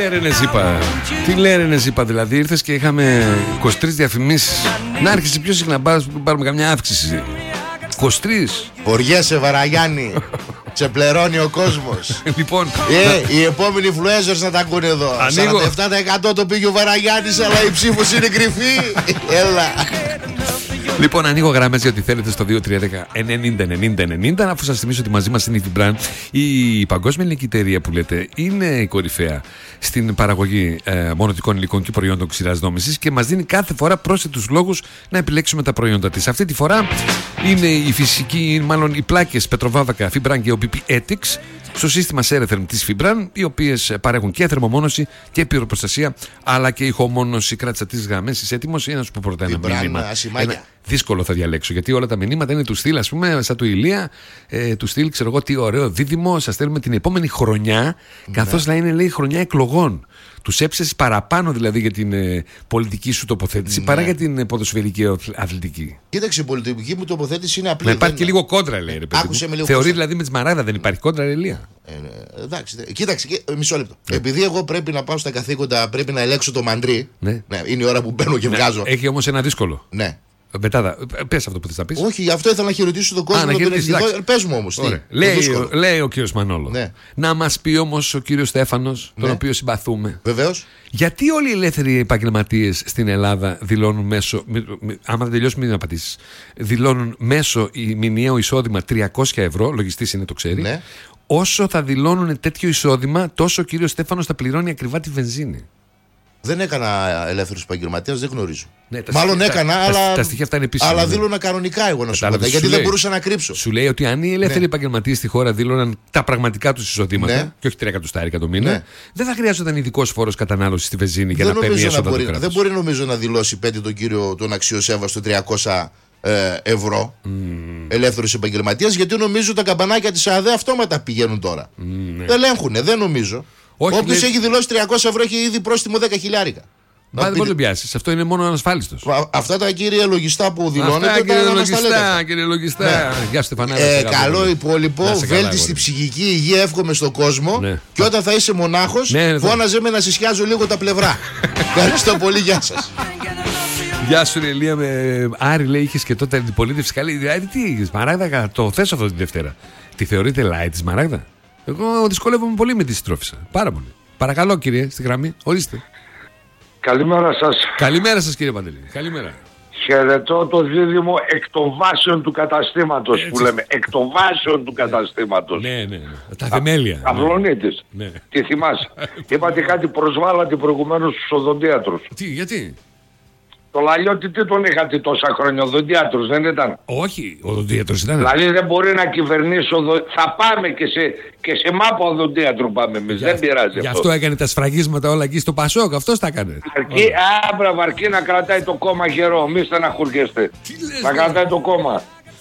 Τι λένε είπα, δηλαδή ήρθες και είχαμε 23 διαφημίσεις. Να άρχισε πιο συχνά, πάρουμε καμιά αύξηση. 23. Οργέσαι Βαραγιάννη. Σε πληρώνει ο κόσμος. Λοιπόν, οι επόμενοι influencers να τα ακούνε εδώ. 47% το πήγε ο Βαραγιάννης, αλλά η ψήφος είναι κρυφή. Έλα. Λοιπόν, ανοίγω γραμμές για ό,τι θέλετε στο 2310-90-90-90. Αφού σας θυμίσω ότι μαζί μας είναι η Fibran, η παγκόσμια ελληνική εταιρεία που λέτε, είναι η κορυφαία στην παραγωγή μονοτικών υλικών και προϊόντων ξηράς δόμησης και μας δίνει κάθε φορά πρόσθετους λόγους να επιλέξουμε τα προϊόντα της. Αυτή τη φορά είναι η φυσική, μάλλον οι πλάκες Πετροβάβακα, Fibran και OPP Ethics στο σύστημα σέρεθερμ της Fibran, οι οποίες παρέχουν και θερμομόνωση και πυροπροστασία, αλλά και ηχομόνωση. Κράτησα τις γραμμές, είσαι έτοιμος ή να σου πω πρώτα ένα μήνυμα? Δύσκολο θα διαλέξω, γιατί όλα τα μηνύματα είναι του στυλ, ας πούμε, σαν του Ηλία, του στυλ, ξέρω εγώ, τι ωραίο δίδυμο, σας στέλνουμε την επόμενη χρονιά, καθώς να είναι, λέει, χρονιά εκλογών. Τους έψεσες παραπάνω δηλαδή για την πολιτική σου τοποθέτηση παρά για την ποδοσφαιρική αθλητική. Κοίταξε, η πολιτική μου τοποθέτηση είναι απλή. Να υπάρχει και λίγο κόντρα, λέει, ρε παιδί. Θεωρεί δηλαδή με τη Σμαράγδα δεν υπάρχει κόντρα, ρε Ηλία? Εντάξει, κοίταξε, μισό λεπτό. Επειδή εγώ πρέπει να πάω στα καθήκοντα, πρέπει να ελέγξω το μαντρί. Ναι, είναι η ώρα που μπαίνω και βγάζω. Έχει όμως ένα δύσκολο. Ναι. Μετά, πες αυτό που θες να πεις. Όχι, γι' αυτό ήθελα να χαιρετήσω τον κόσμο. Πες μου όμως. Λέει ο κύριος Μανόλο. Ναι. Να μας πει όμως ο κύριος Στέφανος, τον οποίο συμπαθούμε. Βεβαίως. Γιατί όλοι οι ελεύθεροι επαγγελματίες στην Ελλάδα δηλώνουν μέσω. Άμα δεν τελειώσει, μην απαντήσεις. Δηλώνουν μέσω μηνιαίο εισόδημα 300 ευρώ, λογιστής είναι, το ξέρει. Ναι. Όσο θα δηλώνουν τέτοιο εισόδημα, τόσο ο κύριος Στέφανος θα πληρώνει ακριβά τη βενζίνη. Δεν έκανα ελεύθερους επαγγελματίες, δεν γνωρίζω. Ναι, μάλλον έκανα, αλλά. Τα στοιχεία αυτά είναι επίσημα. Αλλά δήλωνα κανονικά εγώ να σου πω. Γιατί δεν μπορούσα να κρύψω. Σου λέει ότι αν οι ελεύθεροι επαγγελματίες στη χώρα δήλωναν τα πραγματικά τους εισοδήματα, και όχι 3 εκατοστάρικα το μήνα, δεν θα χρειάζονταν ειδικός φόρος κατανάλωσης στη βενζίνη για να παίρνει έσοδα του κράτους. Δεν μπορεί νομίζω να δηλώσει 5 τον κύριο τον αξιοσέβαστο 300 ευρώ ελεύθερος επαγγελματίας, γιατί νομίζω τα καμπανάκια της ΑΔΕ αυτόματα πηγαίνουν τώρα. Δεν ελέγχουνε, δεν νομίζω. Όποιος έχει δηλώσει 300 ευρώ έχει ήδη πρόστιμο 10 χιλιάρικα. Δεν μπορεί να πιάσεις. Αυτό είναι μόνο ανασφάλιστος. Αυτά τα κύρια λογιστά που δηλώνετε. Κύριε λογιστά. Γεια σου, Στεφανάρα. Καλό υπόλοιπο. Βέλτιστη ψυχική υγεία εύχομαι στον κόσμο. Και όταν θα είσαι μονάχος, φώναζε με να συσιάζω λίγο τα πλευρά. Ευχαριστώ πολύ, γεια σας. Γεια σου, Ηλία. Άρη, λέει, είχες και τότε αντιπολίτευση καλή. Δηλαδή, τι, Σμαράγδα, το θέσω αυτό τη Δευτέρα. Τη θεωρείτε light τη Σμαράγδα? Εγώ δυσκολεύομαι πολύ με τη συντρόφισσα. Πάρα πολύ. Παρακαλώ, κύριε, στη γραμμή. Ορίστε. Καλημέρα σας. Καλημέρα σας, κύριε Παντελή. Καλημέρα. Χαιρετώ το δίδυμο εκ των βάσεων του καταστήματος. Έτσι. Που λέμε. Εκ των βάσεων του καταστήματος. Ναι. Τα θεμέλια. Αυλονίτης. Ναι. Τι θυμάσαι? Είπατε κάτι, προσβάλατε προηγουμένως στους οδοντίατρους. Τι, γιατί? Το Λαλιώτη τι τον είχατε τόσα χρόνια, οδοντίατρος δεν ήταν? Όχι, οδοντίατρος ήταν. Δηλαδή δεν μπορεί να κυβερνήσει θα πάμε και σε μάπα οδοντίατρο πάμε εμείς, δεν πειράζει. Γι' αυτό έκανε τα σφραγίσματα όλα εκεί στο Πασόκ, αυτός τα έκανε. Αρκεί να κρατάει το κόμμα γερό, μη στεναχωριέστε. Να κρατάει το κόμμα.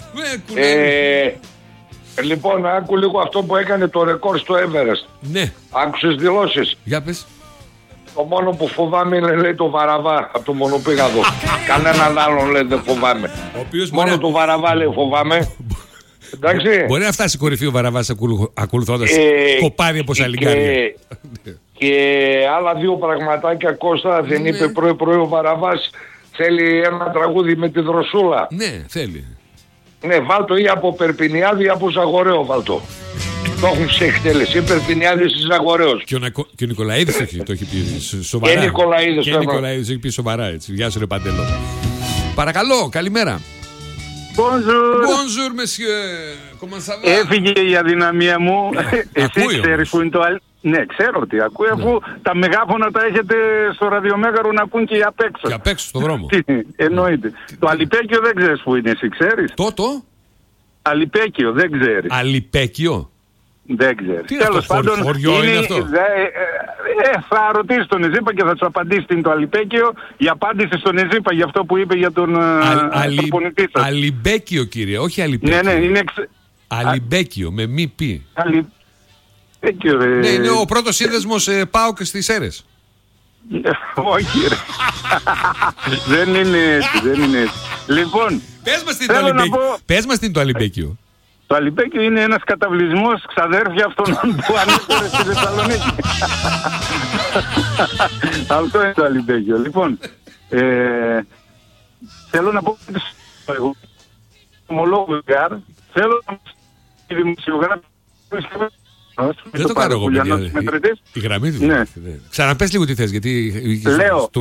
Λοιπόν, άκου λίγο αυτό που έκανε το ρεκόρ στο Everest. Ναι. Άκουσες δηλώσεις? Για πες. Το μόνο που φοβάμαι είναι, λέει, το Βαραβά από το μονοπήγαδο. Κανέναν άλλον, λέει, δεν φοβάμαι. Μόνο το Βαραβά, λέει, φοβάμαι. Εντάξει. Μπορεί να φτάσει κορυφή ο Βαραβάς ακολουθώντας κοπάδι από σαλιγκάρια. Και άλλα δύο πραγματάκια, Κώστα, δεν είπε πρωί ο Βαραβάς, θέλει ένα τραγούδι με τη Δροσούλα. Ναι, θέλει. Ναι, βάλτο ή από Περπινιάδη ή από Ζαγοραίο βάλτο. Το έχουν σε εκτέλεση. Περπινιάδης της Ζαγορέως. Και ο Νικολαίδης το έχει πει σοβαρά. Και Νικολαίδης έχει πει σοβαρά, έτσι. Γεια σου, ρε Παντέλο. Παρακαλώ, καλημέρα. Bonjour, monsieur. Έφυγε η αδυναμία μου. Εσύ ξέρεις που είναι το άλλο? Ναι, ξέρω ότι ακούει, αφού τα μεγάφωνα τα έχετε στο ραδιομέγαρο να ακούν και απ' έξω. Και απ' έξω στον δρόμο. Εννοείται. Το Αλιπέκιο δεν ξέρεις που είναι, εσύ ξέρεις? Το Αλιπέκιο δεν ξέρεις? Αλιπέκιο. Δεν ξέρεις. Τι τέλος πάντων, χωριό είναι αυτό? Θα ρωτήσει τον Εζήπα και θα του απαντήσει την το Αλιπέκιο. Η απάντηση στον Εζήπα για αυτό που είπε για τον προπονητή σας. Αλιμπέκιο, κύριε, όχι Αλιπέκιο. Ναι, είναι Αλιμπέκιο, με μη πει. Αλιμπέκιο, ναι, είναι ο πρώτος σύνδεσμος ΠΑΟΚ στις Σέρρες. Όχι, ρε. Δεν είναι έτσι. Λοιπόν, πες μας την το Αλιμπέκιο. Το Αλιπέκιο είναι ένας καταβλισμός ξαδέρφια αυτών που ανέφερε στη Θεσσαλονίκη. Αυτό είναι το Αλιμπέκιο. Λοιπόν, θέλω να πω εγώ ομολόγο Γκάρ, θέλω να η δημοσιογράφη δεν το κάνω εγώ, παιδιά. Η γραμμή του. Ναι. Ξαναπες λίγο τι θες, γιατί λέω,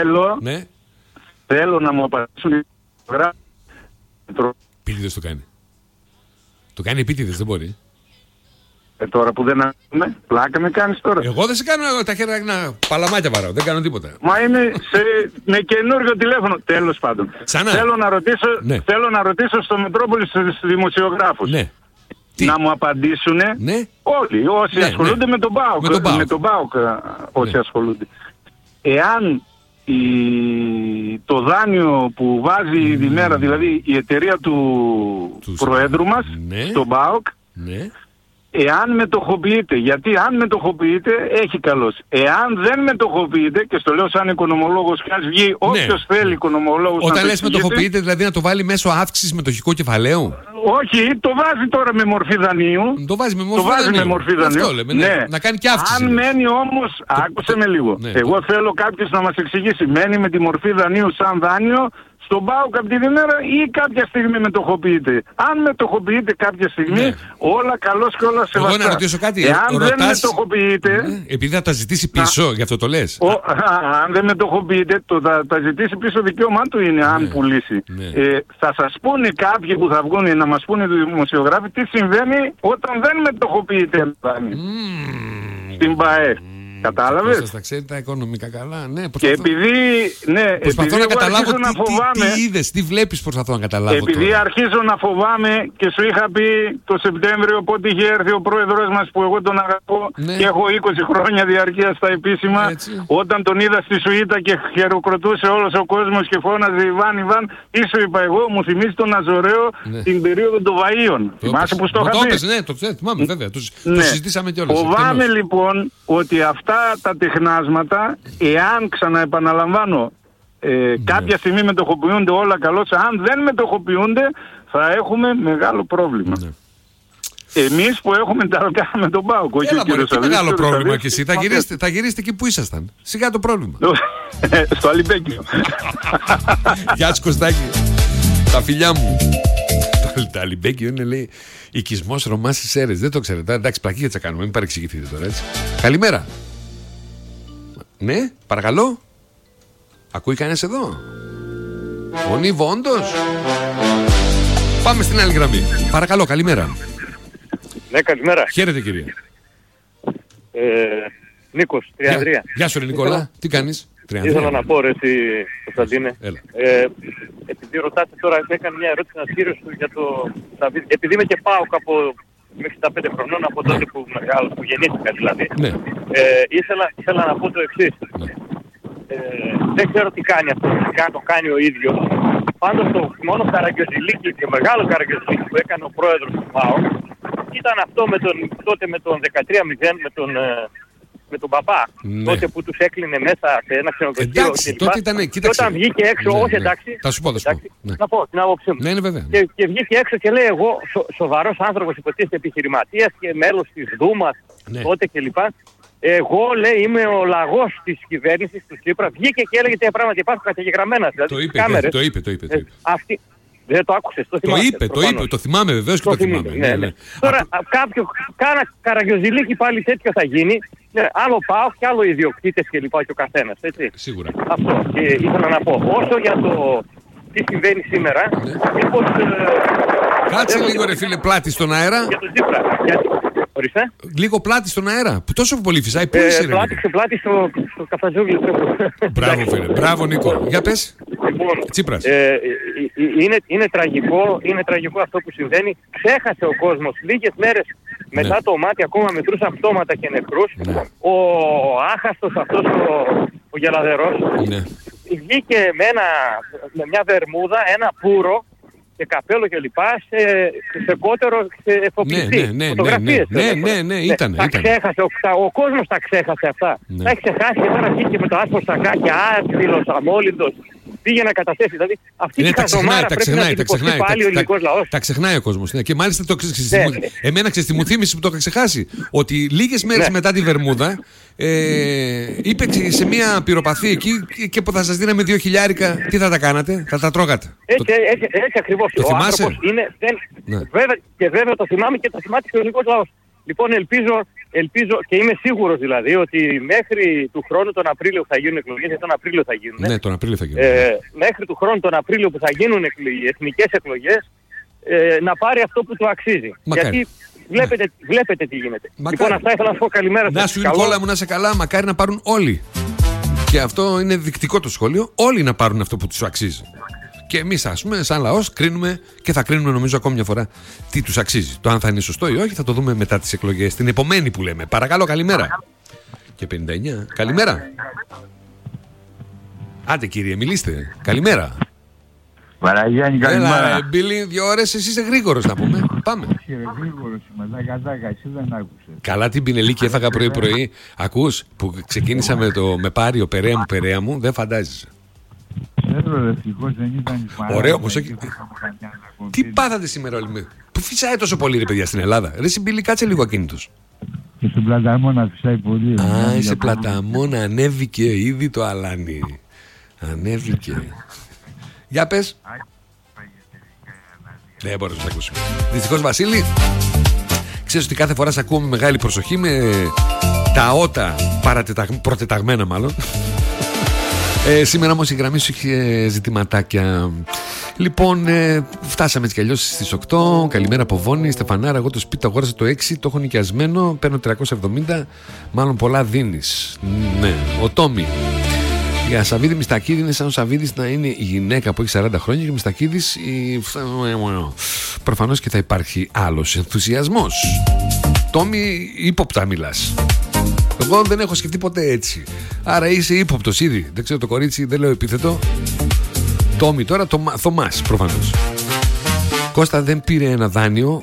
θέλω να μου απαντήσουν οι δημοσιογράφοι. Επίτηδες το κάνει. Το κάνει επίτηδες, δεν μπορεί. Τώρα που δεν ακούμε, πλάκα με κάνεις τώρα. Εγώ δεν σε κάνω τα χέρια να παλαμάκια βαράω, δεν κάνω τίποτα. Μα είναι με καινούργιο τηλέφωνο, τέλος πάντων. Θέλω να ρωτήσω στο Μετρόπολη στους δημοσιογράφους. Ναι. Να μου απαντήσουν όλοι όσοι ασχολούνται με τον ΠΑΟΚ. Με τον ΠΑΟΚ όσοι ασχολούνται. Εάν το δάνειο που βάζει η Διμέρα, δηλαδή η εταιρεία του Προέδρου μας, τον ΠΑΟΚ, εάν μετοχοποιείται, γιατί αν μετοχοποιείται έχει καλώς. Εάν δεν μετοχοποιείται, και στο λέω σαν οικονομολόγος και ας βγει όποιος θέλει οικονομολόγος. Όταν λες μετοχοποιείται, δηλαδή να το βάλει μέσω αύξησης μετοχικού κεφαλαίου. Όχι, το βάζει τώρα με μορφή δανείου. Το βάζει με μορφή δανείου. Αυτό λέμε, ναι. Να κάνει και αύξηση. Αν μένει όμως, άκουσε με λίγο. Εγώ θέλω κάποιος να μας εξηγήσει, μένει με τη μορφή δανείου σαν δάνειο στον ΠΑΟΚ από τη Διμέρα ή κάποια στιγμή μετοχοποιείται. Αν μετοχοποιείται κάποια στιγμή, όλα καλώς και όλα σεβαστά. Εγώ να ρωτήσω κάτι. Εάν δεν μετοχοποιείται... Επειδή θα τα ζητήσει πίσω, γι' αυτό το λες. Αν δεν μετοχοποιείται, θα ζητήσει πίσω δικαίωμά του είναι, αν πουλήσει. Θα σας πούνε κάποιοι που θα βγουν να μας πούνε οι δημοσιογράφοι τι συμβαίνει όταν δεν μετοχοποιείται στην ΠΑΕ. Κατάλαβες. Σας τα ξέρει τα οικονομικά καλά. Ναι, και προσπαθώ να καταλάβω τι είδες, τι βλέπεις, προσπαθώ να καταλάβω. Επειδή τώρα αρχίζω να φοβάμαι και σου είχα πει το Σεπτέμβριο πότε είχε έρθει ο πρόεδρος μας που εγώ τον αγαπώ και έχω 20 χρόνια διαρκεία στα επίσημα. Έτσι. Όταν τον είδα στη Σουήτα και χειροκροτούσε όλος ο κόσμος και φώναζε Ιβάν, Ιβάν, τι σου είπα εγώ, μου θυμίζει τον Αζωραίο την περίοδο των Βαΐων. Θυμάσαι που στο είχα πει. Ναι, το θυμάμαι βέβαια, το συζητήσαμε κιόλας. Φοβάμαι λοιπόν ότι αυτά τα τεχνάσματα, εάν ξαναεπαναλαμβάνω κάποια στιγμή μετοχοποιούνται όλα καλώς, αν δεν μετοχοποιούνται θα έχουμε μεγάλο πρόβλημα. Εμείς που έχουμε τα αργά με τον ΠΑΟΚ. Τι μεγάλο πρόβλημα και εσύ, θα γυρίσετε εκεί που ήσασταν. Σιγά το πρόβλημα. Στο Αλιμπέκιο. Γεια σου Κωστάκη. Τα φιλιά μου. Το Αλιμπέκιο είναι, λέει, οικισμός Ρωμάς στις Σέρρες. Δεν το ξέρετε. Εντάξει, πλακή θα κάνουμε, μην παρεξηγηθείτε τώρα, έτσι. Καλημέρα. Ναι, παρακαλώ. Ακούει κανένας εδώ? Φωνή Βόντος. Πάμε στην άλλη γραμμή. Παρακαλώ, καλημέρα. Ναι, καλημέρα. Χαίρετε, κυρία. Νίκος, Τριανδρία. Γεια σου, ρε Νικόλα. Τι κάνεις? Ήθελα να πω, ρε εσύ, Κωνσταντίνε. Επειδή ρωτάτε τώρα, έκανε μια ερώτηση ένας κύριος για το... Επειδή είμαι και ΠΑΟΚ από μέχρι τα 5 χρονών, από τότε που μεγάλο, που γεννήθηκα δηλαδή, ήθελα να πω το εξής. Δεν ξέρω τι κάνει αυτό, το κάνει ο ίδιος. Πάντως το μόνο καραγκιόζηλίκι και μεγάλο καραγκιόζηλίκι που έκανε ο πρόεδρος του ΠΑΟΚ ήταν αυτό τότε με τον 13-0 με τον παπά, τότε που τους έκλεινε μέσα σε ένα ξενοδοχείο. Εντάξει, τότε ήταν, κοίταξε. Και όταν βγήκε έξω, όχι εντάξει. Θα σου πω. Να πω την άποψή μου. Ναι, είναι βέβαια. Και βγήκε έξω και λέει εγώ, σοβαρός άνθρωπος, υποτίθεται επιχειρηματίας και μέλος της Δούμας τότε κλπ. Εγώ, λέει, είμαι ο λαγός της κυβέρνησης του Τσίπρα. Βγήκε και έλεγε τέτοια πράγματα, υπάρχουν καταγεγραμμένα. Δηλαδή, το είπε. Αυτή. Δεν το άκουσες, το θυμάσαι. Το είπε, το θυμάμαι βεβαίως και το θυμάμαι. Ναι. Τώρα κάνα καραγκιόζηλίκι πάλι τέτοιο θα γίνει. Άλλο ΠΑΟΚ και άλλο ιδιοκτήτες και λοιπά και ο καθένας, έτσι. Σίγουρα. Αυτό και ήθελα να πω. Όσο για το τι συμβαίνει σήμερα, μήπως... Κάτσε λίγο ρε φίλε πλάτη στον αέρα. Για τον Τσίπρα. Ορίστε. Λίγο πλάτη στον αέρα. Που τόσο πολύ φυσάει. Πού είσαι ρε? Πλάτη στο καφαζούγλι. Μπράβο φίλε. Μπράβο Νίκο. Για πες. Λοιπόν, Τσίπρας. Είναι τραγικό αυτό που συμβαίνει. Ξέχασε ο κόσμος λίγες μέρες μετά το μάτι, ακόμα μετρούσαν πτώματα και νεκρούς. Ο άχαστος αυτός ο γελαδερός βγήκε με μια βερμούδα, ένα πουρο και καπέλο και λοιπά σε κότερο εφοπλιστή. Ναι, ήταν. Τα ξέχασε, ο κόσμος τα ξέχασε αυτά. Τα έχει ξεχάσει και τώρα βγήκε με το άσπρο σακάκι, άτφυλος, αμόλυντος. πήγε να καταθέσει. Δηλαδή αυτή τη χαζομάρα πρέπει να την υποστεί πάλι ο ελληνικός λαός. Τα ξεχνάει ο κόσμος. Και μάλιστα εμένα ξέρεις τι μου θύμισε που το είχα ξεχάσει. Ότι λίγες μέρες μετά τη Βερμούδα είπε σε μια πυροπαθή εκεί και που θα σας δίναμε 2.000, τι θα τα κάνατε, θα τα τρώγατε. Έτσι ακριβώς. Το θυμάσαι? Βέβαια το θυμάμαι και το θυμάται και ο ελληνικός λαός. Λοιπόν, ελπίζω και είμαι σίγουρος δηλαδή ότι μέχρι του χρόνου τον Απρίλιο που θα γίνουν εκλογές, γιατί τον Απρίλιο θα γίνουν. Ναι, τον Απρίλιο θα γίνουν. Μέχρι του χρόνου τον Απρίλιο που θα γίνουν οι εθνικές εκλογές, να πάρει αυτό που του αξίζει. Μακάρι. Γιατί βλέπετε τι γίνεται. Λοιπόν, αυτά ήθελα να σου πω καλημέρα. Να σου Νικόλα μου, να σε καλά, μακάρι να πάρουν όλοι. Και αυτό είναι δεικτικό το σχόλιο, όλοι να πάρουν αυτό που τους αξίζει. Και εμείς, ας πούμε, σαν λαός, κρίνουμε και θα κρίνουμε, νομίζω, ακόμη μια φορά τι τους αξίζει. Το αν θα είναι σωστό ή όχι, θα το δούμε μετά τις εκλογές. Την επομένη που λέμε. Παρακαλώ, καλημέρα. Και 59. Καλημέρα. Άντε, κύριε, μιλήστε. Καλημέρα. Παραγιάννη, καλημέρα. Έλα, Μπίλη, 2 ώρες, εσύ είσαι γρήγορος να πούμε. Πάμε. Γρήγορος είμαι, τάκα, εσύ δεν άκουσες. Καλά την πινελίκη έφαγα πρωί-πρωί. Ακούς, που ξεκίνησα με Πάριο, Περαία μου, δεν φαντάζεσαι. Δεν ήταν ωραίο πως έχει. Τι πάθατε σήμερα όλοι με. Πού φυσάει τόσο πολύ ρε παιδιά στην Ελλάδα. Ρε Συμπίλη, κάτσε λίγο ακίνητος. Και στην Πλαταμόνα φυσάει πολύ. Α, σε Πλαταμόνα ανέβηκε ήδη το αλάνι. Ανέβηκε. Για πες. Δεν μπορώ να σας ακούσω. Δυστυχώς Βασίλη, ξέρεις ότι κάθε φορά σε ακούω με μεγάλη προσοχή, με τα ότα προτεταγμένα μάλλον. Σήμερα όμως η γραμμή σου είχε ζητηματάκια. Λοιπόν, φτάσαμε έτσι κι αλλιώς στις 8. Καλημέρα από Βόνη, Στεφανάρα. Εγώ το σπίτι το αγόρασα το 6, το έχω νοικιασμένο. Παίρνω 370. Μάλλον πολλά δίνεις. Ναι, ο Τόμι. Για Σαββίδη Μιστακίδη είναι σαν ο Σαββίδης να είναι η γυναίκα που έχει 40 χρόνια και ο Μιστακίδης προφανώς και θα υπάρχει άλλος ενθουσιασμός. Τόμι, ύποπτα μιλάς. Εγώ δεν έχω σκεφτεί ποτέ έτσι. Άρα είσαι ύποπτος ήδη. Δεν ξέρω το κορίτσι, δεν λέω επίθετο. Τόμι τώρα, Θωμάς προφανώς. Κώστα δεν πήρε ένα δάνειο.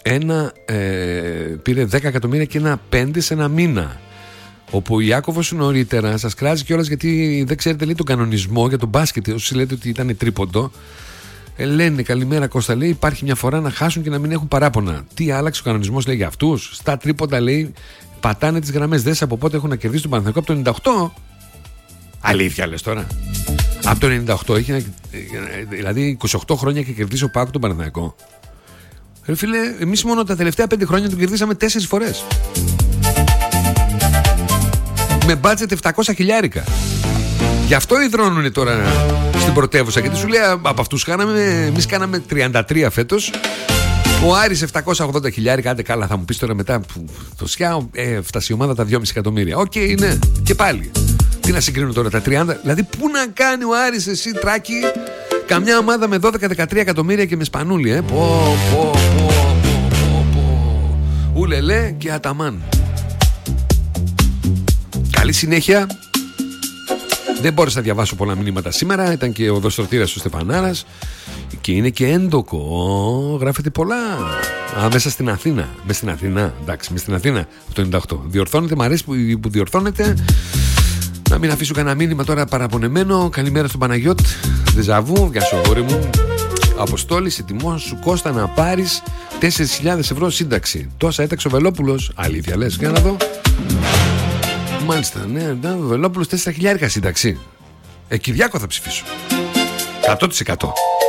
Πήρε 10 εκατομμύρια και ένα 5 σε ένα μήνα. Όπου ο Ιάκωβος νωρίτερα σας κράζει κιόλας γιατί δεν ξέρετε λέει τον κανονισμό για τον μπάσκετ. Όσοι λέτε ότι ήταν τρίποντο. Λένε καλημέρα Κώστα, λέει υπάρχει μια φορά να χάσουν και να μην έχουν παράπονα. Τι άλλαξε ο κανονισμός λέει για αυτούς. Στα τρίποντα λέει πατάνε τις γραμμές. Δες από πότε έχουν να κερδίσουν τον Παναθηναϊκό από το 98. Αλήθεια λες τώρα. Από το 98 έχει, δηλαδή 28 χρόνια και κερδίσει ο ΠΑΟΚ τον Παναθηναϊκό. Ρε φίλε, εμείς μόνο τα τελευταία 5 χρόνια τον κερδίσαμε 4 φορές. Με μπάτζετ 700 χιλιάρικα. Γι' αυτό υδρώνουν τώρα στην πρωτεύουσα. Γιατί σου λέει από αυτούς εμείς κάναμε 33 φέτος. Ο Άρης 780 χιλιάρικα. Άντε καλά, θα μου πεις τώρα μετά που το ΣΙΑ φτάσει η ομάδα τα 2,5 εκατομμύρια. Οκ, ναι, και πάλι. Τι να συγκρίνουν τώρα τα 30. Δηλαδή, πού να κάνει ο Άρης εσύ Τράκη καμιά ομάδα με 12-13 εκατομμύρια και με σπανούλι, Ουλελέ και αταμάν. Καλή συνέχεια. Δεν μπόρεσα να διαβάσω πολλά μηνύματα σήμερα. Ήταν και ο δοστρωτήρας ο Στεφανάρας. Και είναι και έντοκο. Γράφεται πολλά. Μέσα στην Αθήνα. Μέσα στην Αθήνα. Εντάξει, μέσα στην Αθήνα από το 98. Διορθώνεται, μου αρέσει που διορθώνεται. Να μην αφήσω κανένα μήνυμα τώρα παραπονεμένο. Καλημέρα στον Παναγιώτ. Δεζαβού. Γεια σου, αγόρι μου. Αποστόλη, ετοιμός σου Κώστα να πάρεις 4.000 ευρώ σύνταξη. Τόσα έταξε ο Βελόπουλος. Αλήθεια λες, για να δω. Μάλιστα, ναι, Βελόπουλος 4.000 σύνταξη. Κυριάκο θα ψηφίσω. 100%.